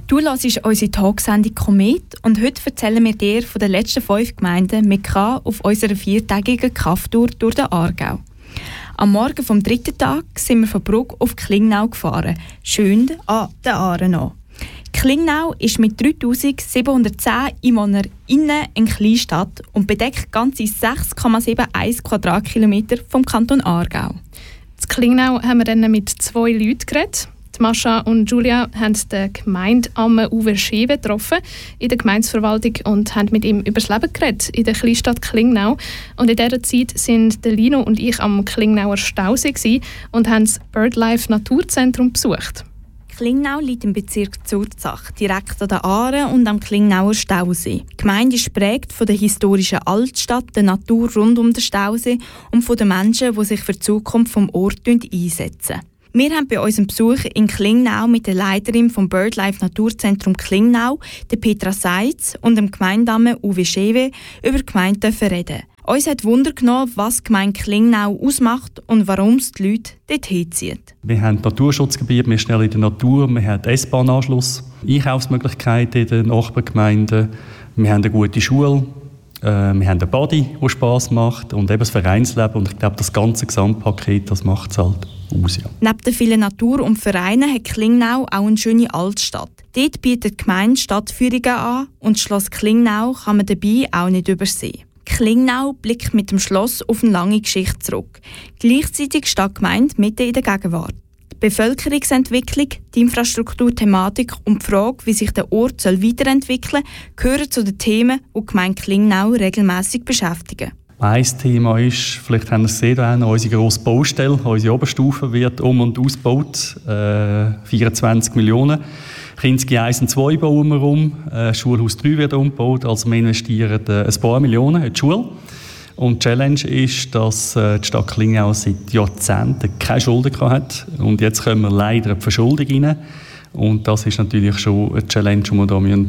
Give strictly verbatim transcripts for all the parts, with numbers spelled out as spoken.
Du hörst unsere Talksendung «Komet» und heute erzählen wir dir von den letzten fünf Gemeinden mit K auf unserer viertägigen Kafftour durch den Aargau. Am Morgen vom dritten Tag sind wir von Brugg auf Klingnau gefahren, schön an den Aare an. Klingnau ist mit dreitausendsiebenhundertzehn EinwohnerInnen eine Kleinstadt und bedeckt ganze sechs Komma einundsiebzig Quadratkilometer vom Kanton Aargau. In Klingnau haben wir dann mit zwei Leuten geredet. Die Mascha und Julia haben den Gemeindeamme Uwe Schewe getroffen in der Gemeindeverwaltung und haben mit ihm über das Leben geredet in der Kleinstadt Klingnau. Und in dieser Zeit sind Lino und ich am Klingnauer Stausee und haben das BirdLife Naturzentrum besucht. Klingnau liegt im Bezirk Zurzach, direkt an der Aare und am Klingnauer Stausee. Die Gemeinde ist geprägt von der historischen Altstadt, der Natur rund um den Stausee und von den Menschen, die sich für die Zukunft des Ortes einsetzen. Wir haben bei unserem Besuch in Klingnau mit der Leiterin vom BirdLife Naturzentrum Klingnau, der Petra Seitz, und dem Gemeindeamme Uwe Schewe über die Gemeinde reden. Uns hat Wunder genommen, was die Gemeinde Klingnau ausmacht und warum es die Leute dort hinziehen. Wir haben Naturschutzgebiete, wir sind schnell in der Natur, wir haben S-Bahn-Anschluss, Einkaufsmöglichkeiten in den Nachbargemeinden, wir haben eine gute Schule, äh, wir haben eine Body, die Spass macht und eben das Vereinsleben. Und ich glaube, das ganze Gesamtpaket, das macht es halt aus. Ja. Neben den vielen Natur- und Vereinen hat Klingnau auch eine schöne Altstadt. Dort bietet die Gemeinde Stadtführungen an und das Schloss Klingnau kann man dabei auch nicht übersehen. Klingnau blickt mit dem Schloss auf eine lange Geschichte zurück. Gleichzeitig steht die Gemeinde mitten in der Gegenwart. Die Bevölkerungsentwicklung, die Infrastrukturthematik und die Frage, wie sich der Ort soll weiterentwickeln soll, gehören zu den Themen, die die Gemeinde Klingnau regelmässig beschäftigen. Ein Thema ist, vielleicht haben Sie es gesehen, unsere grosse Baustelle, unsere Oberstufe wird um- und ausgebaut, äh, vierundzwanzig Millionen. Kinski eins und zwei bauen wir um, äh, Schulhaus drei wird umgebaut, also wir investieren äh, ein paar Millionen in die Schule. Und die Challenge ist, dass äh, die Stadt Klingnau seit Jahrzehnten keine Schulden hat und jetzt kommen wir leider in die Verschuldung rein. Und das ist natürlich schon eine Challenge, die wir hier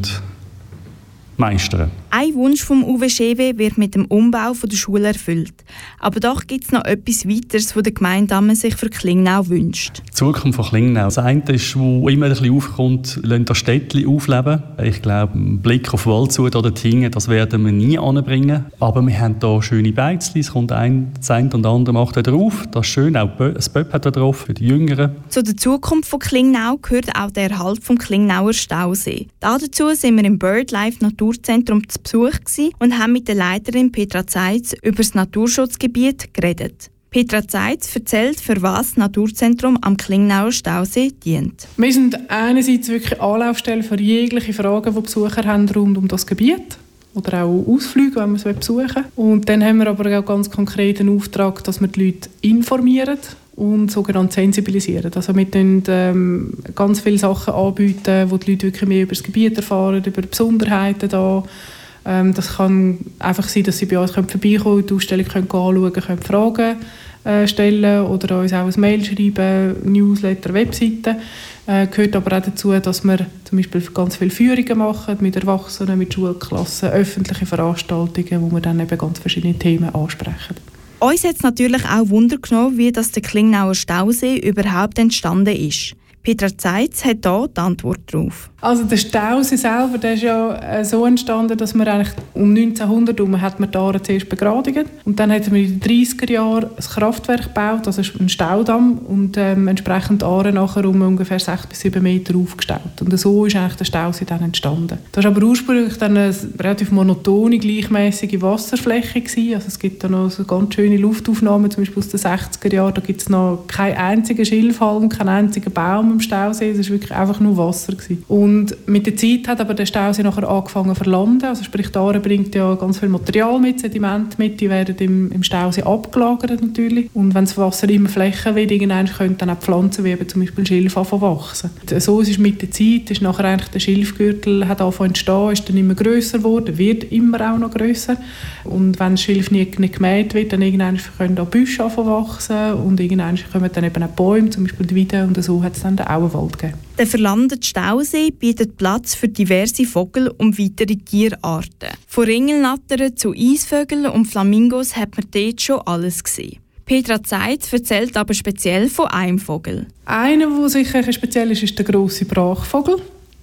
meistern müssen. Ein Wunsch von Uwe Schewe wird mit dem Umbau der Schule erfüllt. Aber doch gibt es noch etwas weiteres, das der Gemeindeamme sich für Klingnau wünscht. Die Zukunft von Klingnau. Das eine ist, wo immer ein bisschen aufkommt, lassen das Städtchen aufleben. Ich glaube, ein Blick auf Waldshut oder Tingen, das werden wir nie anbringen. Aber wir haben hier schöne Beizli, es kommt ein, das eine und andere macht wieder auf. Das ist schön, auch das Böpp hat wieder drauf für die Jüngeren. Zu der Zukunft von Klingnau gehört auch der Erhalt vom Klingnauer Stausee. Dazu sind wir im BirdLife Naturzentrum zu Besuch und haben mit der Leiterin Petra Zeitz über das Naturschutzgebiet geredet. Petra Zeitz erzählt, für was das Naturzentrum am Klingnauer Stausee dient. Wir sind einerseits wirklich Anlaufstelle für jegliche Fragen, die Besucher haben rund um das Gebiet oder auch Ausflüge, wenn wir es besuchen wollen. Und dann haben wir aber auch ganz konkret den Auftrag, dass wir die Leute informieren und sogenannt sensibilisieren. Also wir können ähm, ganz viele Sachen anbieten, wo die Leute wirklich mehr über das Gebiet erfahren, über die Besonderheiten da. Ähm, das kann einfach sein, dass sie bei uns vorbeikommen können, die Ausstellung können anschauen können, Fragen äh, stellen oder uns auch ein Mail schreiben, Newsletter, Webseiten. Äh, gehört aber auch dazu, dass wir zum Beispiel ganz viele Führungen machen mit Erwachsenen, mit Schulklassen, öffentliche Veranstaltungen, wo wir dann eben ganz verschiedene Themen ansprechen. Uns hat es natürlich auch Wunder genommen, wie das der Klingnauer Stausee überhaupt entstanden ist. Petra Zeitz hat hier die Antwort darauf. Also der Stausee selber, der ist ja so entstanden, dass man eigentlich um neunzehnhundert herum hat man die Aare zuerst begradigt. Und dann hat man in den dreißiger Jahren ein Kraftwerk gebaut, also ein Staudamm, und ähm, entsprechend die Aare nachher um ungefähr sechs bis sieben Meter aufgestaut. Und so ist eigentlich der Stausee dann entstanden. Das war aber ursprünglich dann eine relativ monotone, gleichmäßige Wasserfläche gewesen. Also es gibt da noch so ganz schöne Luftaufnahmen, zum Beispiel aus den sechziger Jahren. Da gibt es noch keinen einzigen Schilfhalm, keinen einzigen Baum im Stausee. Es war wirklich einfach nur Wasser gewesen. Und mit der Zeit hat aber der Stausee nachher angefangen zu verlanden. Also sprich, die Aare bringt ja ganz viel Material mit, Sediment mit, die werden im, im Stausee abgelagert natürlich. Und wenn das Wasser immer flächer wird, irgendwann können dann auch Pflanzen wie eben zum Beispiel Schilf anfangen wachsen. So ist es mit der Zeit, ist nachher eigentlich der Schilfgürtel hat angefangen zu entstehen, ist dann immer grösser geworden, wird immer auch noch grösser. Und wenn das Schilf nicht, nicht gemäht wird, dann irgendwann können auch Büsche anfangen wachsen und irgendwann kommen dann eben auch Bäume, zum Beispiel die Weide, und so hat es dann den Auenwald gegeben. Der verlandete Stausee bietet Platz für diverse Vögel und weitere Tierarten. Von Ringelnattern zu Eisvögeln und Flamingos hat man dort schon alles gesehen. Petra Zeitz erzählt aber speziell von einem Vogel. Einer, der sicher speziell ist, ist der grosse Brachvogel.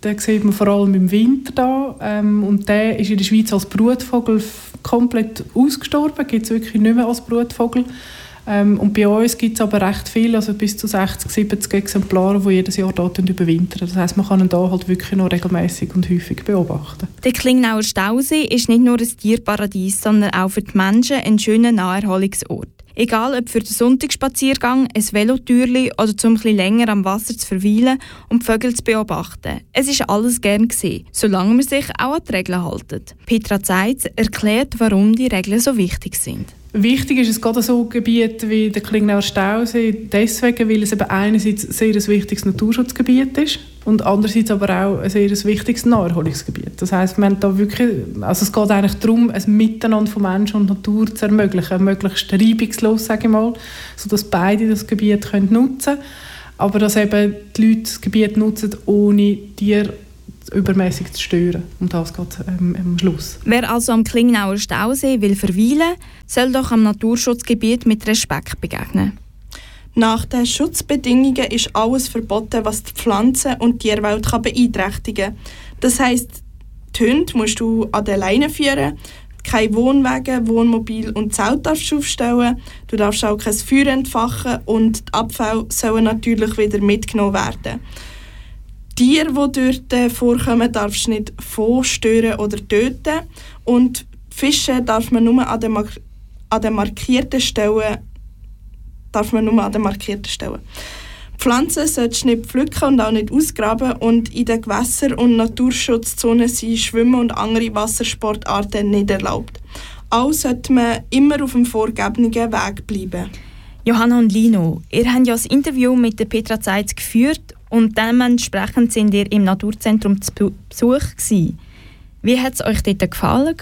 Den sieht man vor allem im Winter da. Ähm, und der ist in der Schweiz als Brutvogel f- komplett ausgestorben. Gibt es wirklich nicht mehr als Brutvogel. Ähm, und bei uns gibt es aber recht viele, also bis zu sechzig, siebzig Exemplare, die jedes Jahr dort überwintern. Das heisst, man kann ihn da halt wirklich noch regelmäßig und häufig beobachten. Der Klingnauer Stausee ist nicht nur ein Tierparadies, sondern auch für die Menschen ein schöner Naherholungsort. Egal ob für den Sonntagsspaziergang, ein Velotürli oder um ein bisschen länger am Wasser zu verweilen und die Vögel zu beobachten. Es ist alles gern gesehen, solange man sich auch an die Regeln hält. Petra Zeitz erklärt, warum die Regeln so wichtig sind. Wichtig ist es gerade so ein Gebiet wie der Klingnauer Stausee, deswegen, weil es eben einerseits sehr ein wichtiges Naturschutzgebiet ist und andererseits aber auch ein sehr wichtiges Naherholungsgebiet. Das heisst, wir haben da wirklich, also es geht eigentlich darum, ein Miteinander von Mensch und Natur zu ermöglichen, möglichst reibungslos, sage ich mal, sodass beide das Gebiet können nutzen können, aber dass eben die Leute das Gebiet nutzen, ohne Tiere übermäßig zu stören. Und das geht ähm, am Schluss. Wer also am Klingnauer Stausee will verweilen, soll doch am Naturschutzgebiet mit Respekt begegnen. Nach den Schutzbedingungen ist alles verboten, was die Pflanzen- und Tierwelt kann beeinträchtigen kann. Das heisst, die Hunde musst du an der Leine führen, keine Wohnwagen, Wohnmobil und Zelt darfst du aufstellen, du darfst auch kein Feuer entfachen und die Abfälle sollen natürlich wieder mitgenommen werden. Tiere, die dort vorkommen, darfst du nicht vorstören oder töten. Und Fische darf man nur an den, Mar- an den markierten Stellen darf man nur an den markierten Stellen. Pflanzen solltest du nicht pflücken und auch nicht ausgraben. Und in den Gewässer- und Naturschutzzonen sind Schwimmen und andere Wassersportarten nicht erlaubt. Auch sollte man immer auf dem vorgegebenen Weg bleiben. Johanna und Lino, ihr habt ja das Interview mit der Petra Zeitz geführt und dementsprechend sind ihr im Naturzentrum zu Besuch gewesen. Wie hat es euch dort gefallen?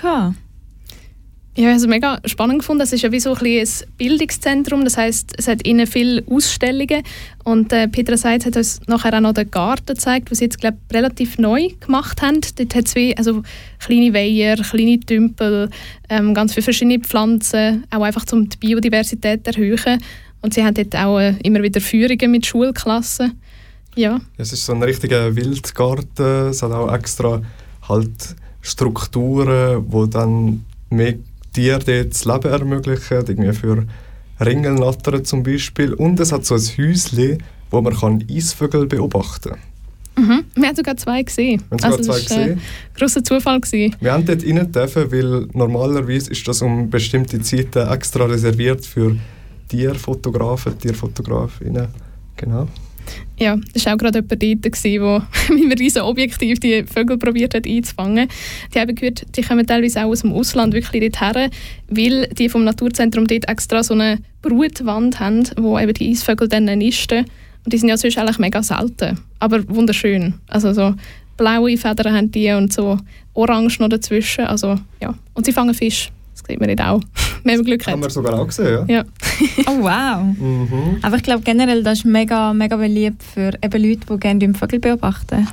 Ja, ich habe es mega spannend gefunden. Es ist ja wie so ein, ein Bildungszentrum, das heisst, es hat innen viele Ausstellungen und äh, Petra Seitz hat uns nachher auch noch den Garten gezeigt, den sie jetzt glaub, relativ neu gemacht haben. Dort hat es wie also, kleine Weiher, kleine Tümpel, ähm, ganz viele verschiedene Pflanzen, auch einfach um die Biodiversität zu erhöhen. Und sie haben dort auch äh, immer wieder Führungen mit Schulklassen. Ja. Es ist so ein richtiger Wildgarten, es hat auch extra halt Strukturen, die dann mehr Tiere dort das Leben ermöglichen, irgendwie für Ringelnattern zum Beispiel. Und es hat so ein Häuschen, wo man kann Eisvögel beobachten kann. Mhm. Wir haben sogar zwei gesehen. Wir haben sogar also, zwei das war gesehen. ein grosser Zufall gewesen. Wir haben dort rein dürfen, weil normalerweise ist das um bestimmte Zeiten extra reserviert für Tierfotografen, Tierfotografinnen. Genau. Ja, das war auch gerade jemand dort, der mit einem riesen Objektiv die Vögel probiert hat einzufangen. Die haben gehört, die kommen teilweise auch aus dem Ausland wirklich dorthin, weil die vom Naturzentrum dort extra so eine Brutwand haben, wo eben die Eisvögel dann nisten. Und die sind ja sonst eigentlich mega selten, aber wunderschön. Also so blaue Federn haben die und so orange noch dazwischen. Also, ja. Und sie fangen Fisch. Das sieht man nicht auch. Wenn man Glück hat. Haben wir sogar auch gesehen, ja. Ja. Oh wow! Mhm. Aber ich glaube generell, das ist mega, mega beliebt für eben Leute, die gerne die Vögel beobachten.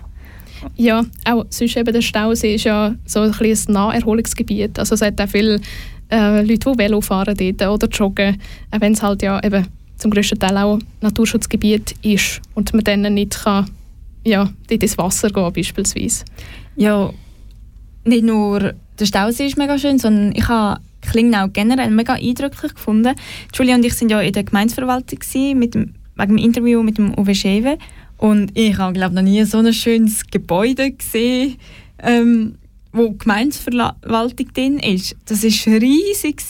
Ja, auch sonst eben der Stausee ist ja so ein kleines Naherholungsgebiet. Also es hat auch viele äh, Leute, die Velo fahren dort oder joggen, auch wenn es halt ja eben zum grössten Teil auch Naturschutzgebiet ist und man dann nicht kann, ja, dort ins Wasser gehen beispielsweise. Ja, nicht nur der Stausee ist mega schön, sondern ich habe Klingnau generell mega eindrücklich gefunden. Julia und ich sind ja in der Gemeindeverwaltung mit dem, wegen dem Interview mit dem Uwe Schewe und ich habe glaube noch nie so ein schönes Gebäude gesehen, ähm, wo die Gemeindeverwaltung drin ist. Das war riesig.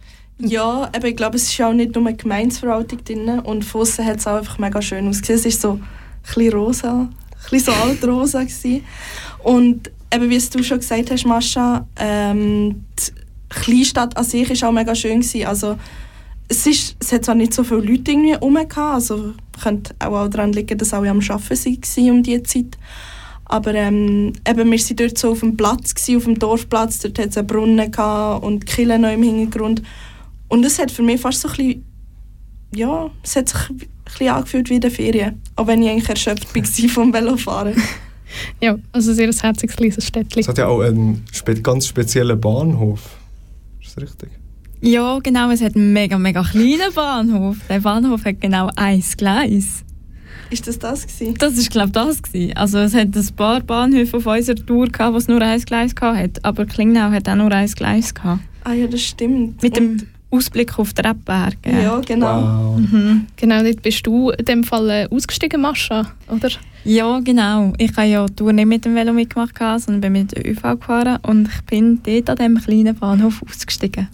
Ja, aber ich glaube, es ist auch nicht nur eine Gemeindeverwaltung drin und von aussen hat es auch einfach mega schön ausgesehen. Es war so ein bisschen rosa, ein bisschen so altrosa gewesen. Und eben, wie du schon gesagt hast, Mascha, ähm, die Kleinstadt an sich war auch mega schön gewesen. Also, es, ist, es hat zwar nicht so viele Leute irgendwie rum gehabt, also könnte auch daran liegen, dass alle am Arbeiten waren um diese Zeit. Aber ähm, eben, wir waren dort so auf dem Platz, gewesen, auf dem Dorfplatz, dort hatte es einen Brunnen gehabt und Kirche noch im Hintergrund. Und es hat für mich fast so ein bisschen, ja, es hat sich ein bisschen angefühlt wie in den Ferien, auch wenn ich eigentlich erschöpft war vom Velofahren. Ja, also sehr ein herziges kleines Städtchen. Es hat ja auch einen spe- ganz speziellen Bahnhof. Ist das richtig? Ja, genau, es hat einen mega, mega kleinen Bahnhof. Der Bahnhof hat genau ein Gleis. Ist das das gewesen? Das war, glaube ich, das gewesen. Also es hat ein paar Bahnhöfe auf unserer Tour gehabt, wo es nur ein Gleis hatte. Aber Klingnau hat auch nur ein Gleis gehabt. Ah ja, das stimmt. Mit Und dem Ausblick auf den Rebberg. ja, genau. Wow. Mhm. Genau, dort bist du in dem Fall äh, ausgestiegen, Mascha, oder? Ja, genau. Ich habe ja die Tour nicht mit dem Velo mitgemacht, sondern bin mit der ÖV gefahren und ich bin dort an diesem kleinen Bahnhof ausgestiegen.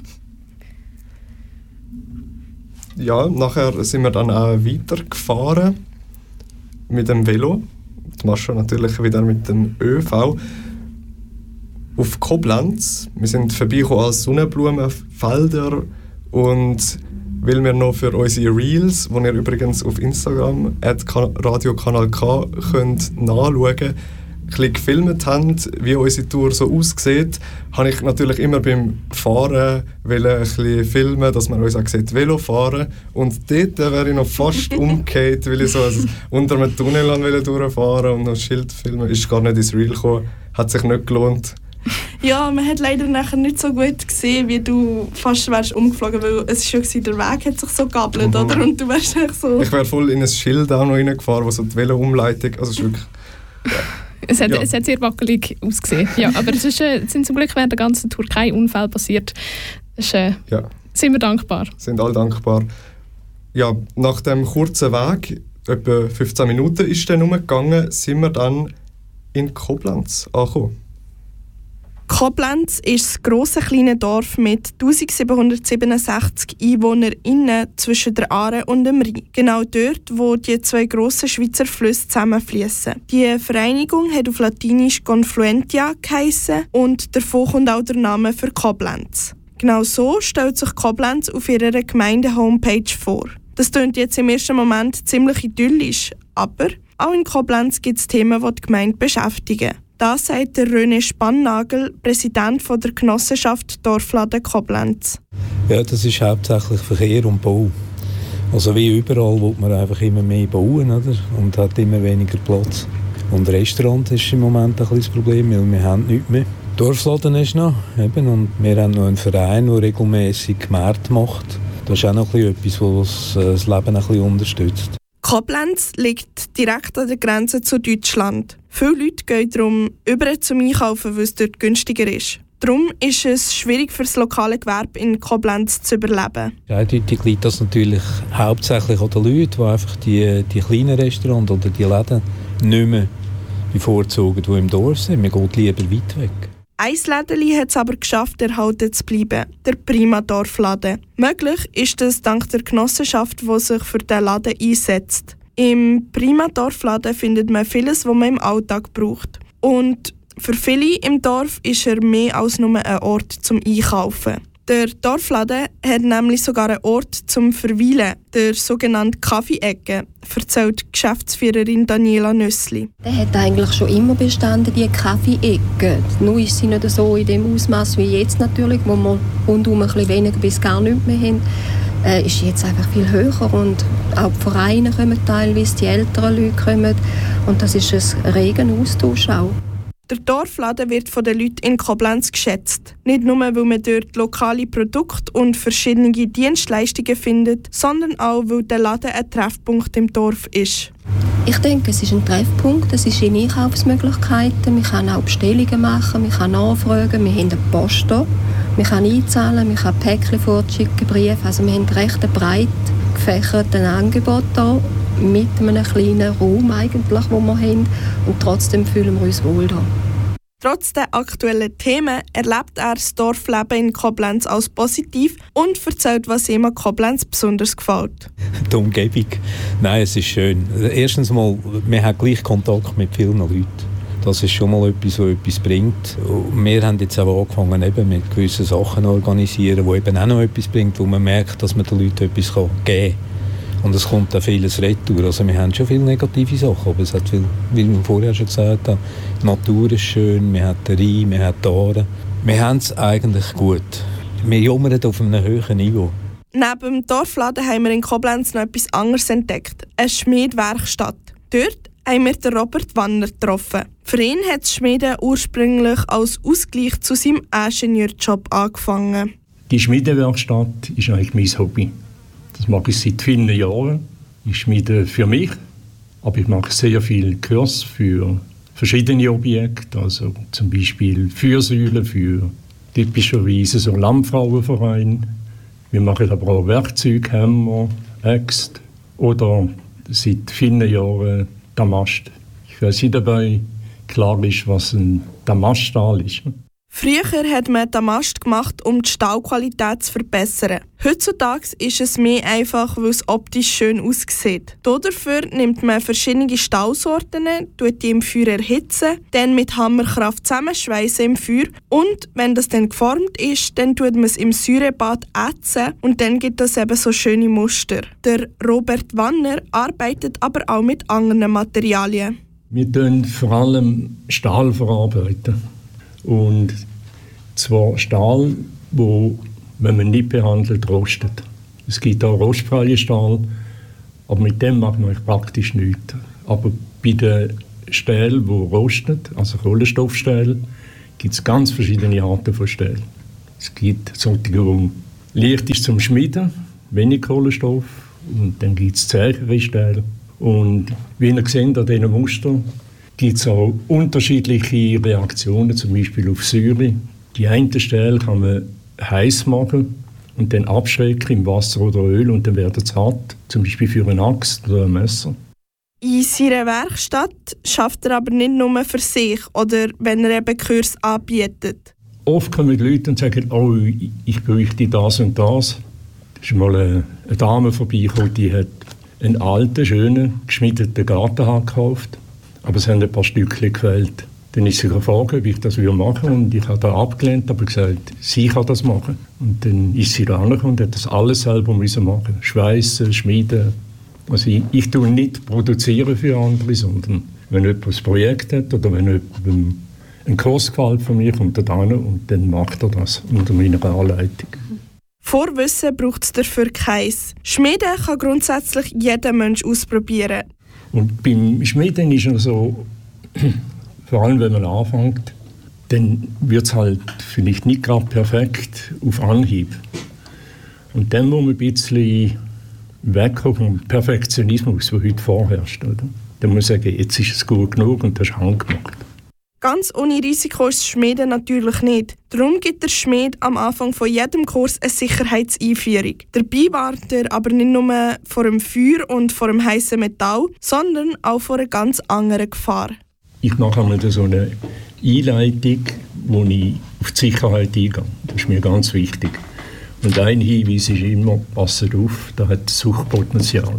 Ja, nachher sind wir dann auch weitergefahren mit dem Velo. Die Mascha natürlich wieder mit dem ÖV. Auf Koblenz. Wir sind vorbeigekommen als Sonnenblumenfelder und weil wir noch für unsere Reels, die ihr übrigens auf Instagram at Radio Kanal K könnt nachschauen, ein bisschen gefilmt haben, wie unsere Tour so aussieht, habe ich natürlich immer beim Fahren ein bisschen filmen, dass man uns auch sieht, Velo fahren. Und dort wäre ich noch fast umgekehrt, weil ich so also unter einem Tunnel an durchfahren und noch ein Schild filmen. Ist gar nicht ins Reel gekommen, hat sich nicht gelohnt. Ja, man hat leider nachher nicht so gut gesehen, wie du fast wärst umgeflogen, weil es schon war, der Weg hat sich so gegabelt, Mhm. oder? Und du wärst echt so... Ich wäre voll in ein Schild auch noch reingefahren, wo so die Velo-Umleitung, also es ist wirklich... Es hat, Ja. es hat sehr wackelig ausgesehen. Ja, aber es, ist, äh, es sind zum Glück während der ganzen Tour kein Unfall passiert. Das ist, äh, Ja. sind wir dankbar. Sind alle dankbar. Ja, nach dem kurzen Weg, etwa fünfzehn Minuten ist der rumgegangen, sind wir dann in Koblenz angekommen. Koblenz ist das grosse kleine Dorf mit eintausendsiebenhundertsiebenundsechzig EinwohnerInnen zwischen der Aare und dem Rhein. Genau dort, wo die zwei grossen Schweizer Flüsse zusammenfließen. Die Vereinigung hat auf Latinisch Confluentia geheissen und davon kommt auch der Name für Koblenz. Genau so stellt sich Koblenz auf ihrer Gemeinde-Homepage vor. Das klingt jetzt im ersten Moment ziemlich idyllisch, aber auch in Koblenz gibt es Themen, die die Gemeinde beschäftigen. Das sagt der René Spannagel, Präsident von der Genossenschaft Dorfladen Koblenz. Ja, das ist hauptsächlich Verkehr und Bau. Also wie überall will man einfach immer mehr bauen, oder? Und hat immer weniger Platz. Und Restaurant ist im Moment ein bisschen das Problem, weil wir haben nichts mehr. Dorfladen ist noch, eben, und wir haben noch einen Verein, der regelmässig Märkte macht. Das ist auch noch etwas, was das Leben ein bisschen unterstützt. Koblenz liegt direkt an der Grenze zu Deutschland. Viele Leute gehen darum über zum Einkaufen, weil es dort günstiger ist. Darum ist es schwierig für das lokale Gewerbe in Koblenz zu überleben. Eindeutig liegt das natürlich hauptsächlich an den Leuten, die einfach die, die kleinen Restaurants oder die Läden nicht mehr bevorzugen, die im Dorf sind. Man geht lieber weit weg. Ein Lädeli hat es aber geschafft, erhalten zu bleiben, der Prima Dorfladen. Möglich ist das dank der Genossenschaft, die sich für den Laden einsetzt. Im Prima Dorfladen findet man vieles, was man im Alltag braucht. Und für viele im Dorf ist er mehr als nur ein Ort zum Einkaufen. Der Dorfladen hat nämlich sogar einen Ort zum Verweilen, der sogenannte Kaffee-Ecke, erzählt Geschäftsführerin Daniela Nüssli. Der hat eigentlich schon immer bestanden, die Kaffee-Ecke. Nur ist sie nicht so in dem Ausmaß wie jetzt natürlich, wo wir rundum ein bisschen weniger bis gar nichts mehr haben. Äh, ist jetzt einfach viel höher und auch die Vereine kommen teilweise, die älteren Leute kommen und das ist ein regen Austausch auch. Der Dorfladen wird von den Leuten in Koblenz geschätzt. Nicht nur, weil man dort lokale Produkte und verschiedene Dienstleistungen findet, sondern auch, weil der Laden ein Treffpunkt im Dorf ist. Ich denke, es ist ein Treffpunkt, es ist in Einkaufsmöglichkeiten, man kann auch Bestellungen machen, man kann nachfragen, wir haben eine Post hier, man kann einzahlen, man kann Päckchen vorschicken, Briefe, also wir haben recht ein breit gefächertes Angebot hier. Mit einem kleinen Raum, eigentlich, den wir haben. Und trotzdem fühlen wir uns wohl hier. Trotz der aktuellen Themen erlebt er das Dorfleben in Koblenz als positiv und erzählt, was ihm an Koblenz besonders gefällt. Die Umgebung. Nein, es ist schön. Erstens mal, wir haben gleich Kontakt mit vielen Leuten. Das ist schon mal etwas, was etwas bringt. Wir haben jetzt auch angefangen, eben mit gewissen Sachen zu organisieren, die eben auch noch etwas bringt, wo man merkt, dass man den Leuten etwas geben kann. Und es kommt auch vieles retour. Also wir haben schon viele negative Sachen, aber es hat viel, wie wir vorher schon gesagt haben, die Natur ist schön, wir haben den Rhein, wir haben die Aare. Wir haben es eigentlich gut. Wir jammern auf einem höheren Niveau. Neben dem Dorfladen haben wir in Koblenz noch etwas anderes entdeckt. Eine Schmiedwerkstatt. Dort haben wir den Robert Wanner getroffen. Für ihn hat das Schmieden ursprünglich als Ausgleich zu seinem Ingenieurjob angefangen. Die Schmiedewerkstatt ist eigentlich mein Hobby. Das mache ich seit vielen Jahren. Ich schmiede für mich, Aber ich mache sehr viele Kurse für verschiedene Objekte, also zum Beispiel Fürsäulen für typischerweise so Landfrauenvereine. Wir machen aber auch Werkzeuge, Hämmer, Äxte oder seit vielen Jahren Damast. Ich weiß nicht dabei klar ist, was ein Damaststahl ist. Früher hat man Damast gemacht, um die Stahlqualität zu verbessern. Heutzutage ist es mehr einfach, weil es optisch schön aussieht. Dafür nimmt man verschiedene Stahlsorten, tut die im Feuer erhitzen, dann mit Hammerkraft zusammenschweissen im Feuer und wenn das dann geformt ist, dann tut man es im Säurebad ätzen und dann gibt es eben so schöne Muster. Der Robert Wanner arbeitet aber auch mit anderen Materialien. Wir tun vor allem Stahl verarbeiten. Und zwar Stahl, wo, wenn man nicht behandelt, rostet. Es gibt auch rostfreien Stahl, aber mit dem macht man praktisch nichts. Aber bei den Stählen, die rosten, also Kohlenstoffstähle, gibt es ganz verschiedene Arten von Stählen. Es gibt solche, die leicht ist zum Schmieden, wenig Kohlenstoff, und dann gibt es zähere Stähle. Und wie ihr seht an diesen Mustern, gibt es auch unterschiedliche Reaktionen, zum Beispiel auf Säure. Die eine Stelle kann man heiß machen und dann abschrecken im Wasser oder Öl und dann wird es hart, zum Beispiel für eine Axt oder ein Messer. In seiner Werkstatt schafft er aber nicht nur für sich oder wenn er eben Kurs anbietet. Oft kommen die Leute und sagen, oh, ich bräuchte das und das. Da ist mal eine, eine Dame vorbeigekommen, die hat einen alten, schönen, geschmiedeten Gartenhahn gekauft. Aber es haben ein paar Stückchen gefehlt. Dann ist sie gefragt, ob ich das machen würde. Und ich habe das abgelehnt, aber gesagt, sie kann das machen. Und dann ist sie da angekommen und hat das alles selber machen müssen. Schweissen, schmieden. Also ich, ich tue nicht produzieren für andere, sondern wenn jemand ein Projekt hat oder wenn jemand einen Kurs gefällt von mir, kommt er da hin und dann macht er das unter meiner Anleitung. Vorwissen braucht es dafür keins. Schmieden kann grundsätzlich jeder Mensch ausprobieren. Und beim Schmieden ist es so, vor allem wenn man anfängt, dann wird es halt vielleicht nicht gerade perfekt auf Anhieb. Und dann muss man ein bisschen wegkommen vom Perfektionismus, der heute vorherrscht. Oder? Dann muss man sagen, jetzt ist es gut genug und das ist handgemacht. Ganz ohne Risiko ist das Schmieden natürlich nicht. Darum gibt der Schmied am Anfang von jedem Kurs eine Sicherheitseinführung. Dabei warnt er aber nicht nur vor dem Feuer und vor dem heißen Metall, sondern auch vor einer ganz anderen Gefahr. Ich mache einmal so eine Einleitung, wo ich auf die Sicherheit eingehe. Das ist mir ganz wichtig. Und ein Hinweis ist immer, passet auf, da hat Suchtpotenzial.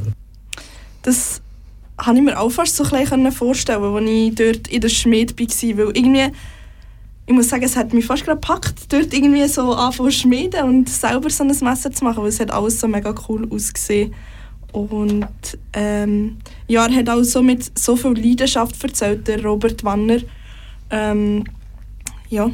Das konnte ich mir auch fast so ein bisschen vorstellen, als ich dort in der Schmied war. Weil irgendwie, ich muss sagen, es hat mich fast gerade gepackt, dort irgendwie so anfangen zu schmieden und selber so ein Messer zu machen, weil es hat alles so mega cool ausgesehen. Und ähm, ja, er hat auch so mit so viel Leidenschaft erzählt, der Robert Wanner. Ähm, ja.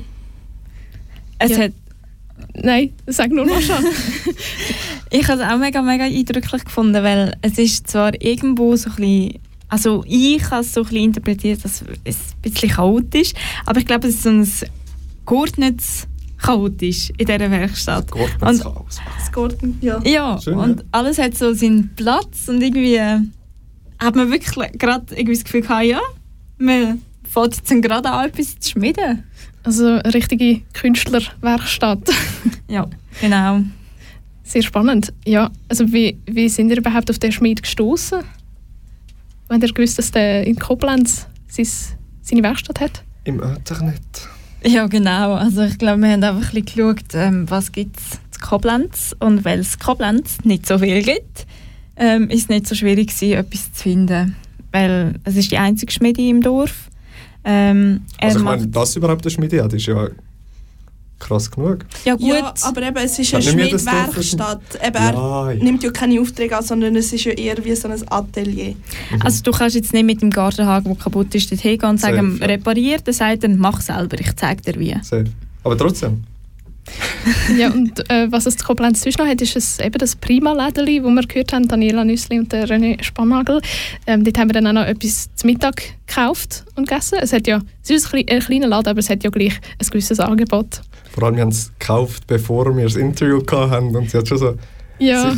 Es ja. hat... Nein, sag nur mal schon. Ich habe es auch mega, mega eindrücklich gefunden, weil es ist zwar irgendwo so ein bisschen, also ich habe es so ein bisschen interpretiert, dass es ein bisschen chaotisch, aber ich glaube, es ist so ein geordnetes chaotisch in dieser Werkstatt. Das Chaos. Ja, ja schön, und ja. alles hat so seinen Platz und irgendwie hat man wirklich gerade irgendwie das Gefühl gehabt, ja, man fängt jetzt gerade an, etwas zu schmieden. Also eine richtige Künstlerwerkstatt. Ja, genau. Sehr spannend. Ja, also wie, wie sind ihr überhaupt auf den Schmied gestoßen? Wenn ihr gewusst, dass der in Koblenz seine, seine Werkstatt hat? Im Internet. Ja, genau. Also ich glaube, wir haben einfach ein bisschen geschaut, ähm, was gibt es in Koblenz. Und weil es Koblenz nicht so viel gibt, ähm, ist es nicht so schwierig gewesen, etwas zu finden. Weil es ist die einzige Schmiede im Dorf. Ähm, also ich meine, dass überhaupt eine Schmiede hat, ist ja krass genug. Ja gut, ja, aber eben, es ist eine Schmiedwerkstatt. Eben, er Nein. nimmt ja keine Aufträge an, sondern es ist ja eher wie so ein Atelier. also du kannst jetzt nicht mit dem Gartenhaken, der kaputt ist, dorthin gehen und sagen, Safe, ja. repariert. Er sagt dann, mach selber, ich zeige dir wie. Safe. Aber trotzdem. Ja, und äh, was es in Koblenz sonst noch hat, ist es eben das Prima-Lädeli, wo wir gehört haben, Daniela Nüssli und der René Spannagel. Ähm, dort haben wir dann auch noch etwas zum Mittag gekauft und gegessen. Es hat ja, es ist ein, ein kleiner Laden, aber es hat ja gleich ein gewisses Angebot. Vor allem, wir haben es gekauft, bevor wir das Interview hatten und sie hat schon so Ja. sich,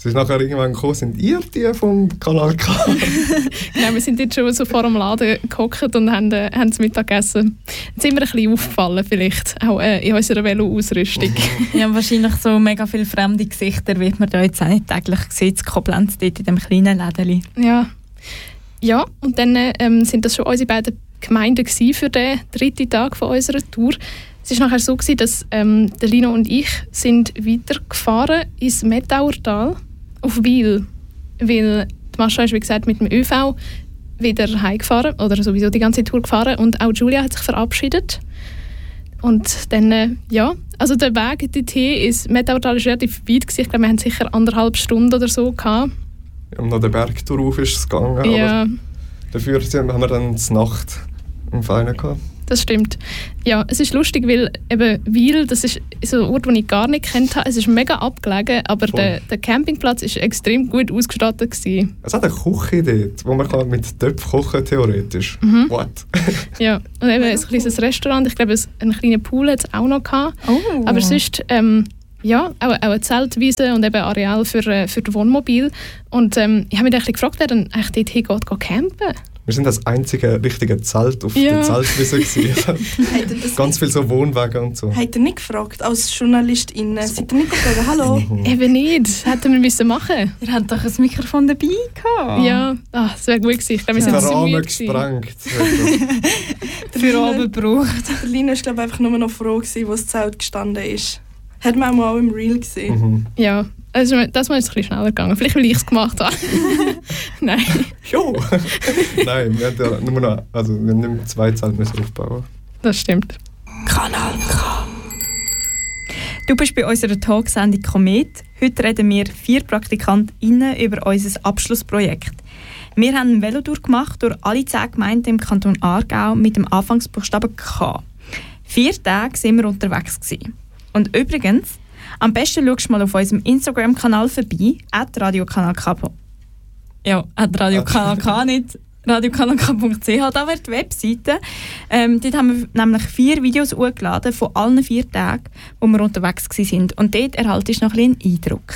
Es ist nachher irgendwann gekommen, sind ihr die vom Kanal K? Genau, wir sind jetzt schon so vor dem Laden gehockt und haben, äh, haben das Mittag gegessen. Jetzt sind wir ein bisschen aufgefallen vielleicht, auch äh, in unserer Velo-Ausrüstung. Ja, wahrscheinlich so mega viele fremde Gesichter wird man da jetzt auch nicht täglich sehen, in Koblenz, dort in dem kleinen Lädeli. Ja. Ja, und dann ähm, sind das schon unsere beiden Gemeinden für den dritten Tag von unserer Tour. Es war nachher so, dass ähm, der Lino und ich sind weitergefahren ins Mettauertal auf Wil. Weil die Mascha ist, wie gesagt, mit dem ÖV wieder heimgefahren oder sowieso die ganze Tour gefahren und auch Julia hat sich verabschiedet. Und dann, äh, ja, also der Weg dorthin ins Mettauertal war relativ weit gewesen. Ich glaube, wir hatten sicher anderthalb Stunden oder so gehabt. Ja, noch den Bergtour auf ist es gegangen, ja. Aber dafür haben wir dann die Nacht im Feinen gehabt. Das stimmt. Ja, es ist lustig, weil eben Wil, das ist so ein Ort, den ich gar nicht kennt habe. Es ist mega abgelegen, aber der, der Campingplatz war extrem gut ausgestattet gewesen. Es hat eine Küche dort, wo man kann mit Töpfen kochen theoretisch. Mhm. What? Ja, und eben ein kleines Restaurant. Ich glaube, einen kleinen Pool hat es auch noch gehabt. Oh. Aber sonst, ähm, ja, auch, auch eine Zeltwiese und eben Areal für, äh, für das Wohnmobil. Und ähm, ich habe mich dann ein bisschen gefragt, wer dann eigentlich dort hingeht, geht campen. Wir sind das einzige richtige Zelt auf ja. der Zeltwiese gewesen. Ganz viele so Wohnwagen und so. Habt ihr nicht gefragt, als JournalistInnen? Seid ihr nicht gefragt, hallo? Eben nicht, das hätten wir müssen machen. Ihr habt doch ein Mikrofon dabei gehabt. Ja, ah, das wäre gut gewesen. Ich glaube, wir sind der so Rahmen müde gesprengt. Für Abend gebraucht. Der Lino war glaube einfach nur noch froh, gewesen, wo das Zelt gestanden ist. Hat man auch mal im Reel gesehen. Mhm. Ja, also das war jetzt ein bisschen schneller gegangen. Vielleicht, weil ich es gemacht habe. Nein. Jo! Nein, wir haben ja nur noch, also wir haben nicht zwei Zelte aufbauen. Das stimmt. Kanal K. Du bist bei unserer Talksendung Komet. Heute reden wir vier PraktikantInnen über unser Abschlussprojekt. Wir haben eine Velotour gemacht durch alle zehn Gemeinden im Kanton Aargau mit dem Anfangsbuchstaben K. Vier Tage waren wir unterwegs gewesen. Und übrigens, am besten schaust du mal auf unserem Instagram-Kanal vorbei, at radiokanal K. Ja, at radiokanal K, nicht radiokanal K punkt c h, da wäre die Webseite. Ähm, dort haben wir nämlich vier Videos hochgeladen von allen vier Tagen, wo wir unterwegs waren. Und dort erhaltest du noch ein bisschen einen Eindruck.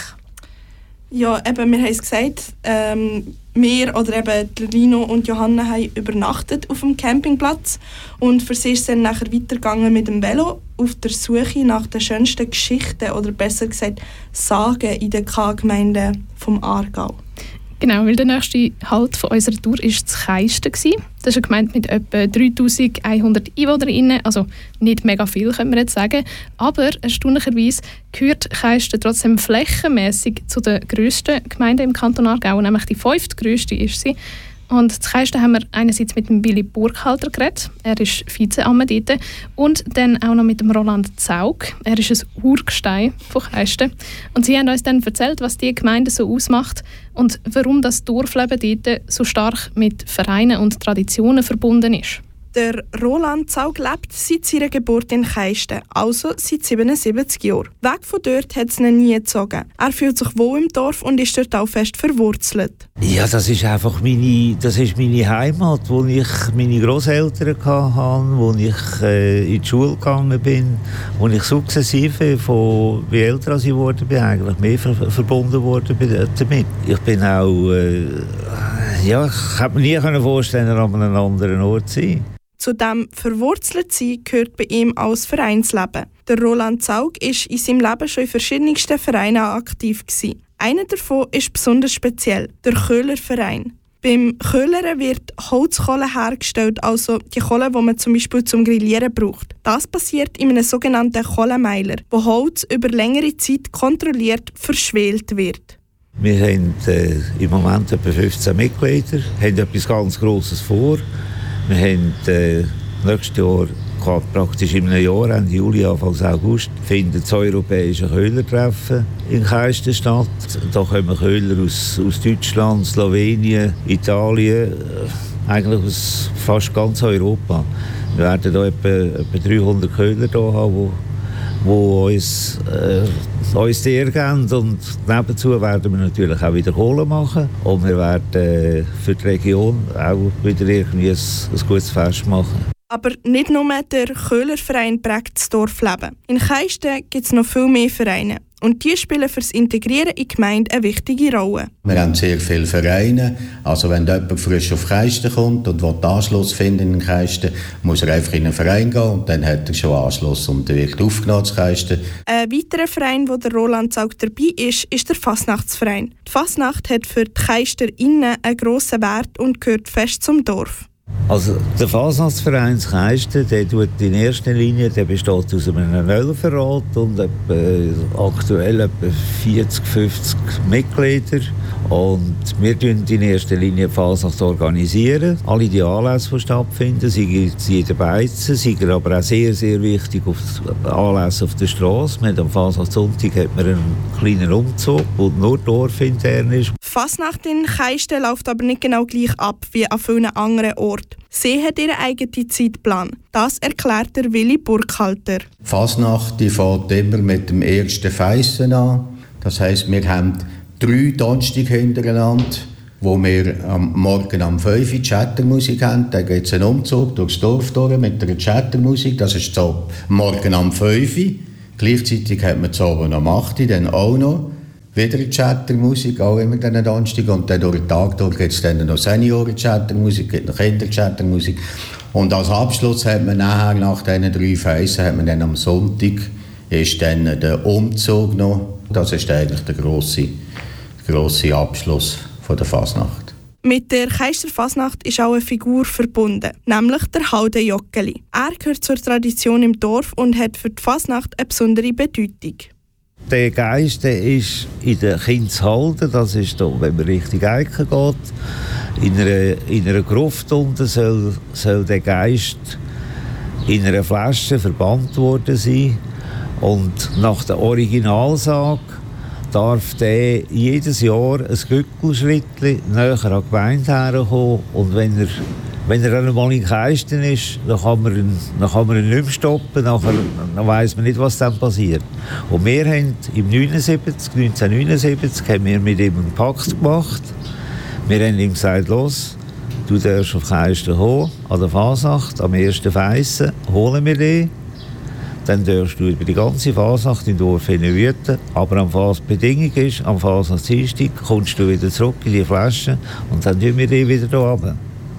Ja, eben, wir haben es gesagt, ähm, wir oder eben Lino und Johanna haben übernachtet auf dem Campingplatz und für sie ist es dann nachher weitergegangen mit dem Velo auf der Suche nach den schönsten Geschichten oder besser gesagt Sagen in den K-Gemeinden vom Aargau. Genau, weil der nächste Halt von unserer Tour war das Keisten. Das ist eine Gemeinde mit etwa dreitausendeinhundert EinwohnerInnen, also nicht mega viel, könnte man jetzt sagen. Aber erstaunlicherweise gehört Keisten trotzdem flächenmässig zu den grössten Gemeinden im Kanton Aargau, nämlich die fünftgrösste ist sie. Und zu Keisten haben wir einerseits mit dem Billy Burkhalter geredet, er ist Vizeamme dort, und dann auch noch mit dem Roland Zaug, er ist ein Urgestein von Keisten. Und sie haben uns dann erzählt, was die Gemeinde so ausmacht und warum das Dorfleben dort so stark mit Vereinen und Traditionen verbunden ist. Der Roland Zaug lebt seit seiner Geburt in Keisten, also seit siebenundsiebzig Jahren. Weg von dort hat es ihn nie gezogen. Er fühlt sich wohl im Dorf und ist dort auch fest verwurzelt. Ja, das ist einfach meine, das ist meine Heimat, wo ich meine Grosseltern hatte, wo ich äh, in die Schule gegangen bin, wo ich sukzessive, von, wie älter ich geworden bin, eigentlich mehr ver- verbunden worden bin damit. Ich bin auch, äh, ja, ich hätte mir nie vorstellen können, an einem anderen Ort zu sein. Zu diesem Verwurzeltsein gehört bei ihm auch das Vereinsleben. Der Roland Zaug war in seinem Leben schon in verschiedensten Vereinen aktiv gewesen. Einer davon ist besonders speziell, der Köhlerverein. Beim Köhlern wird Holzkohle hergestellt, also die Kohle, die man zum Beispiel zum Grillieren braucht. Das passiert in einem sogenannten Kohlemeiler, wo Holz über längere Zeit kontrolliert verschwelt wird. Wir haben äh, im Moment etwa fünfzehn Mitglieder, haben etwas ganz Grosses vor. Wir haben äh, nächstes Jahr, praktisch in einem Jahr, Ende Juli, Anfang August, findet das europäische Köhlertreffen in Keisten statt. Da kommen Köhler aus, aus Deutschland, Slowenien, Italien, äh, eigentlich aus fast ganz Europa. Wir werden hier etwa, etwa dreihundert Köhler hier haben, die uns, äh, uns die Ehre geben. Und nebenzu werden wir natürlich auch wieder Kohle machen. Und wir werden äh, für die Region auch wieder irgendwie ein, ein gutes Fest machen. Aber nicht nur der Köhlerverein prägt das Dorfleben. In Keisten gibt es noch viel mehr Vereine. Und die spielen für das Integrieren in die Gemeinde eine wichtige Rolle. Wir haben sehr viele Vereine. Also wenn jemand frisch auf Keisten kommt und will Anschluss finden in den Keisten, muss er einfach in einen Verein gehen und dann hat er schon Anschluss und wird aufgenommen zu Keisten. Ein weiterer Verein, wo der Roland Zaugg dabei ist, ist der Fasnachtsverein. Die Fasnacht hat für die KeisterInnen einen grossen Wert und gehört fest zum Dorf. Also der Fasnachtsverein Keisten, der tut in erster Linie, der besteht aus einem Ölverrat und etwa, aktuell etwa vierzig, fünfzig Mitglieder. Und wir organisieren in erster Linie die Fasnacht organisieren. Alle die Anlässe, die stattfinden, sei es in den Beizen, sei aber auch sehr, sehr wichtig auf Anlässe auf der Straße. Wir haben am Fasnachtssonntag hat man einen kleinen Umzug, der nur dorfintern ist. Fasnacht in Keisten läuft aber nicht genau gleich ab wie an vielen anderen Orten. Sie hat ihren eigenen Zeitplan. Das erklärt der Willi Burkhalter. Die Fasnacht die fängt immer mit dem ersten Feissen an. Das heisst, wir haben drei Donnerstag hintereinander, wo wir am Morgen um fünf Uhr Chattermusik haben. Dann geht es einen Umzug durchs Dorf durch mit einer Chattermusik. Das ist so morgen um fünf Uhr. Gleichzeitig hat man zu oben um acht Uhr dann auch noch wieder eine Chattermusik, auch immer dann Donnerstag. Und dann durch den Tag durch gibt es dann noch Senioren-Chattermusik, gibt noch Kinder-Chattermusik. Und als Abschluss hat man nachher, nach diesen drei Phasen, hat man dann am Sonntag ist dann der Umzug noch. Das ist eigentlich der grosse, grosse Abschluss von der Fasnacht. Mit der Keisterfasnacht ist auch eine Figur verbunden, nämlich der Halde Joggeli. Er gehört zur Tradition im Dorf und hat für die Fasnacht eine besondere Bedeutung. Der Geist der ist in der Kindshalde, das ist da, wenn man Richtung Eiken geht. In einer, in einer Gruft unten soll, soll der Geist in einer Flasche verbannt worden sein. Und nach der Originalsage darf der jedes Jahr ein Gückelschrittchen näher an die Gemeinde herkommen. Und wenn er, wenn er einmal in Keisten ist, dann kann man ihn, dann kann man ihn nicht mehr stoppen, nachher, dann weiss man nicht, was dann passiert. Und wir haben im neunzehnhundertneunundsiebzig haben wir mit ihm einen Pakt gemacht. Wir haben ihm gesagt, los, du darfst auf Keisten kommen, an der Fasnacht, am ersten Feissen, holen wir dich. Dann darfst du über die ganze Fasnacht im Dorf wüten. Aber am Fas Bedingung ist, am Fasnachtsdienstag kommst du wieder zurück in die Flasche und dann tun wir dich wieder hier runter.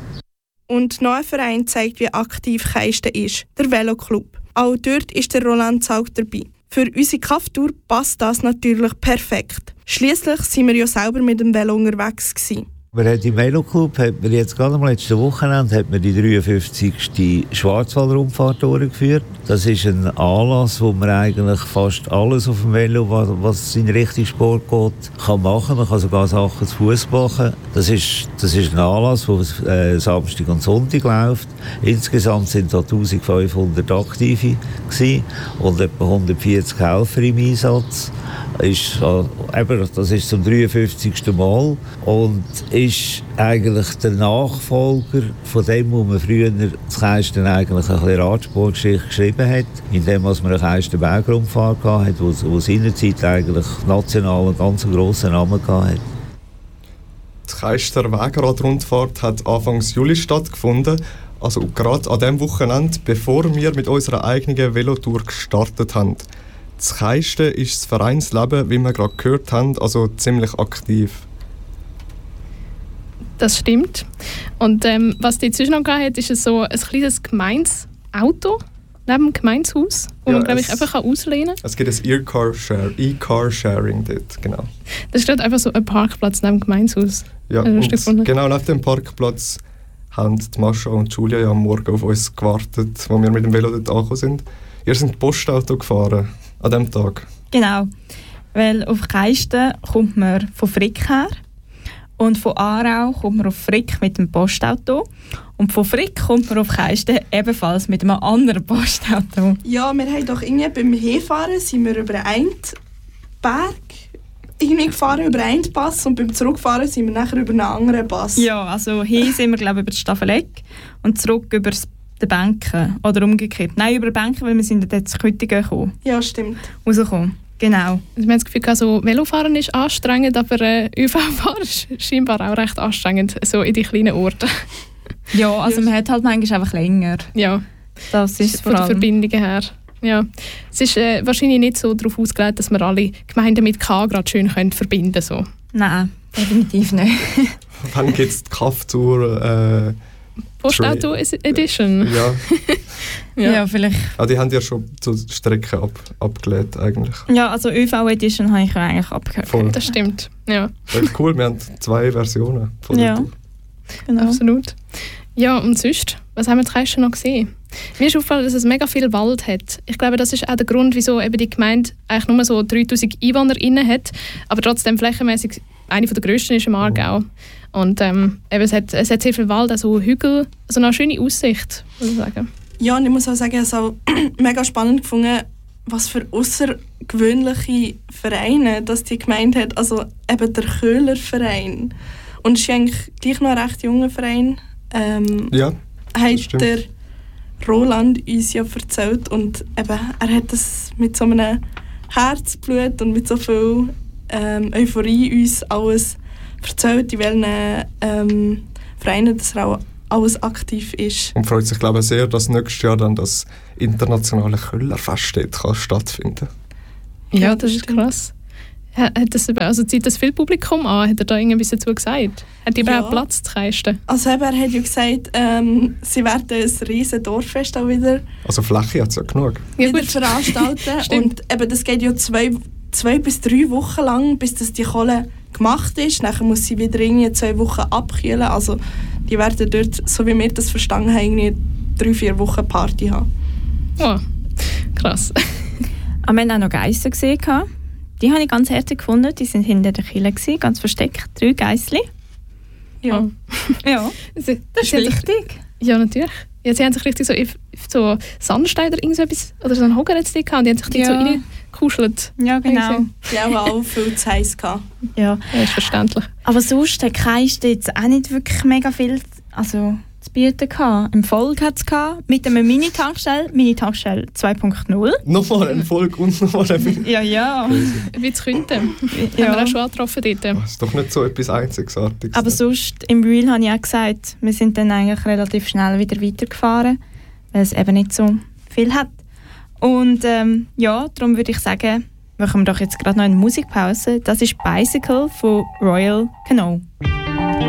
Und noch ein Verein zeigt, wie aktiv Keisten ist, der Veloclub. Auch dort ist der Roland Zaugg dabei. Für unsere Kafftour passt das natürlich perfekt. Schliesslich waren wir ja selber mit dem Velo unterwegs gewesen. Wir haben im Veloclub, hat man jetzt gerade am letzten Wochenende, hat man die dreiundfünfzigste Schwarzwaldrundfahrt durchgeführt. Das ist ein Anlass, wo man eigentlich fast alles auf dem Velo, was, was in Richtung Sport geht, kann machen. Man kann sogar Sachen zu Fuß machen. Das ist, das ist ein Anlass, der äh, Samstag und Sonntag läuft. Insgesamt sind da eintausendfünfhundert Aktive gewesen und etwa hundertvierzig Helfer im Einsatz. Ist, äh, eben, das ist zum dreiundfünfzigsten Mal und ist eigentlich der Nachfolger von dem, wo man früher zu Keisten eigentlich eine bisschen Radsportgeschichte geschrieben hat, indem man eine Keister Bergrundfahrt hatte, wo, wo seinerzeit eigentlich national einen ganz grossen Namen hatte. Die Keister Wegradrundfahrt hat Anfang Juli stattgefunden, also gerade an dem Wochenende, bevor wir mit unserer eigenen Velotour gestartet haben. Das Keisten ist das Vereinsleben, wie wir gerade gehört haben, also ziemlich aktiv. Das stimmt. Und ähm, was die zwischen noch hat, ist so ein kleines Gemeinsauto neben dem Gemeinshaus, wo ja, man, glaube ich, einfach auslehnen kann. Es gibt ein E-Car-Share, E-Car-Sharing dort, genau. Das ist einfach so ein Parkplatz neben dem Gemeinshaus. Ja, und genau neben dem Parkplatz haben die Mascha und Julia ja am Morgen auf uns gewartet, wo wir mit dem Velo dort angekommen sind. Ihr seid Postauto gefahren an diesem Tag. Genau, weil auf Keisten kommt man von Frick her und von Aarau kommt man auf Frick mit dem Postauto und von Frick kommt man auf Keisten ebenfalls mit einem anderen Postauto. Ja, wir haben doch irgendwie beim Hinfahren sind wir über einen Berg irgendwie gefahren, über einen Pass und beim Zurückfahren sind wir nachher über einen anderen Pass. Ja, also hier sind wir glaube ich über die Staffeleck und zurück über das den Bänken oder umgekehrt. Nein, über den Bänken, weil wir sind jetzt zu Küttingen gekommen. Ja, stimmt. Rausgekommen. Genau. Also wir haben das Gefühl, also Velofahren ist anstrengend, aber äh, ÖV-Fahren ist scheinbar auch recht anstrengend, so in die kleinen Orte. Ja, also man hat halt manchmal einfach länger. Ja. Das ist von den Verbindungen her. Ja. Es ist äh, wahrscheinlich nicht so darauf ausgelegt, dass wir alle Gemeinden mit K gerade schön können verbinden können. So. Nein, definitiv nicht. Wann gibt es die K A F zur äh, Postauto Edition? Ja. ja. ja, vielleicht. Ah, die haben ja schon zur Strecke ab, abgelehnt eigentlich. Ja, also ÖV Edition habe ich ja eigentlich abgehört. Voll. Das stimmt, ja. Das ist cool, wir haben zwei Versionen von ja, genau. Absolut. Ja, und sonst, was haben wir draussen noch gesehen? Mir ist aufgefallen, dass es mega viel Wald hat. Ich glaube, das ist auch der Grund, wieso eben die Gemeinde eigentlich nur so dreitausend EinwohnerInnen hat, aber trotzdem flächenmäßig eine der grössten ist im Aargau. Und ähm, eben, es, hat, es hat sehr viel Wald, also Hügel, also eine schöne Aussicht, muss ich sagen. Ja, und ich muss auch sagen, ich habe es mega spannend gefunden, was für außergewöhnliche Vereine das die Gemeinde hat. Also eben der Köhlerverein. Und es ist eigentlich gleich noch ein recht junger Verein. Ähm, ja, das hat stimmt. der Roland uns ja erzählt. Und eben, er hat das mit so einem Herzblut und mit so viel ähm, Euphorie uns alles erzählt, in welchen ähm, Vereinen das auch alles aktiv ist. Und freut sich, glaube ich, sehr, dass nächstes Jahr dann das internationale Köllerfest kann stattfinden. Ja, Ja, das das ist stimmt. krass. Hat das, also zieht das viel Publikum an? Hat er da irgendwas dazu gesagt? Hat die Ja. überhaupt Platz zu leisten? Also eben, er hat ja gesagt, ähm, sie werden ein riesen Dorffest auch wieder, Also Fläche hat es ja genug. Ja, wieder gut. veranstalten. Stimmt. Und eben, das geht ja zwei, zwei bis drei Wochen lang, bis das die Kohle gemacht ist. Nachher muss sie wieder irgendwie zwei Wochen abkühlen. Also die werden dort, so wie wir das verstanden haben, irgendwie drei, vier Wochen Party haben. Oh, krass. Aber wir haben auch noch Geissen gesehen. Die habe ich ganz herzig gefunden. Die waren hinter der Kille, gewesen, ganz versteckt. Drei Geissli. Ja. Oh. Ja, Sie, das ist sie haben sich- wichtig. Ja, natürlich. Ja, sie haben sich richtig so, auf- auf so Sandstein oder irgend so etwas, oder so einen Hocker jetzt gehabt und die haben sich dort Ja. so reingekuschelt. Ja, genau. Die haben auch viel zu heiß gehabt. Ja. Ja, ist verständlich. Aber sonst hat Keiste jetzt auch nicht wirklich mega viel also, zu bieten gehabt. Im Volk hat es gehabt, mit einem Mini-Tankstelle, Mini-Tankstelle zwei Punkt null. Nochmal ein Volk und nochmal ein Ja, ja. Wie zu Künden. Ja. Haben wir auch schon angetroffen dort. Das ist doch nicht so etwas Einzigartiges. Aber sonst, im Real habe ich auch gesagt, wir sind dann eigentlich relativ schnell wieder weitergefahren, weil es eben nicht so viel hat. Und ähm, ja, darum würde ich sagen, machen wir doch jetzt gerade noch eine Musikpause. Das ist Bicycle von Royal Canoe.